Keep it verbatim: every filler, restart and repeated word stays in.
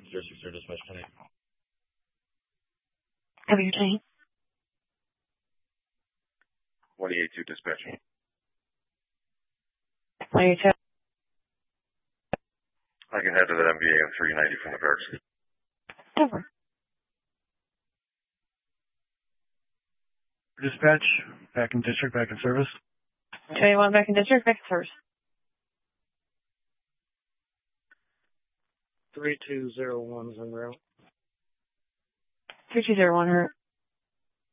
zero six zero dispatch tonight. Have you changed? one eight two dispatch. one eight two. I can head to that M V A on three ninety from the barracks. Over. Dispatch, back in district, back in service. twenty-one back in district, back in service. three two zero one is en route. three two zero one, hurt.